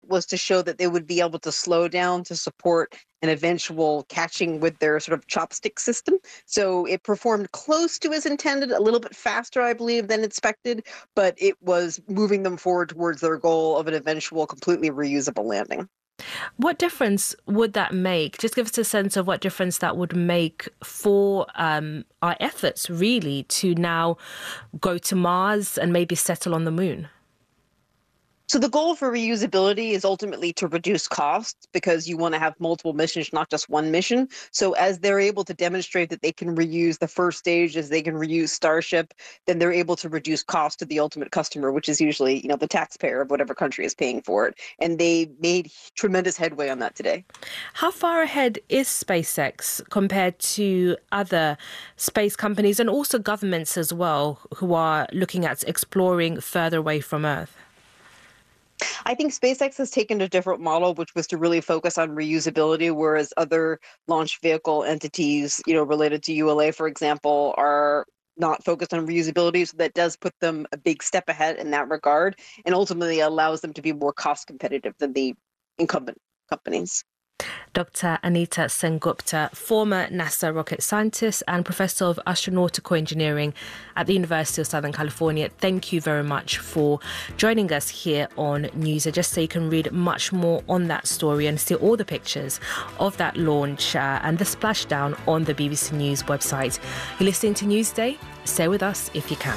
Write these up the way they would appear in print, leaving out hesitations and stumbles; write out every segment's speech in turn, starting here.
was to show that they would be able to slow down to support an eventual catching with their sort of chopstick system. So it performed close to as intended, a little bit faster, I believe, than expected, but it was moving them forward towards their goal of an eventual completely reusable landing. What difference would that make? Just give us a sense of what difference that would make for our efforts, really, to now go to Mars and maybe settle on the moon. So the goal for reusability is ultimately to reduce costs because you want to have multiple missions, not just one mission. So as they're able to demonstrate that they can reuse the first stage, as they can reuse Starship, then they're able to reduce cost to the ultimate customer, which is usually, the taxpayer of whatever country is paying for it. And they made tremendous headway on that today. How far ahead is SpaceX compared to other space companies and also governments as well, who are looking at exploring further away from Earth? I think SpaceX has taken a different model, which was to really focus on reusability, whereas other launch vehicle entities, related to ULA, for example, are not focused on reusability. So that does put them a big step ahead in that regard and ultimately allows them to be more cost competitive than the incumbent companies. Dr. Anita Sengupta, former NASA rocket scientist and professor of astronautical engineering at the University of Southern California, thank you very much for joining us here on Newser. Just so you can read much more on that story and see all the pictures of that launch and the splashdown on the BBC News website. You're listening to Newsday. Stay with us if you can.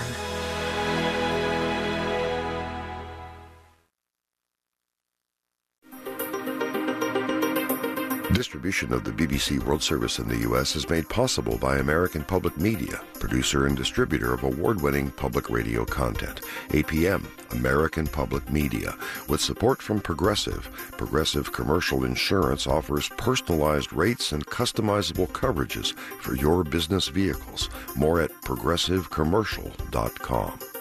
Distribution of the BBC World Service in the U.S. is made possible by American Public Media, producer and distributor of award-winning public radio content. APM, American Public Media. With support from Progressive, Progressive Commercial Insurance offers personalized rates and customizable coverages for your business vehicles. More at progressivecommercial.com.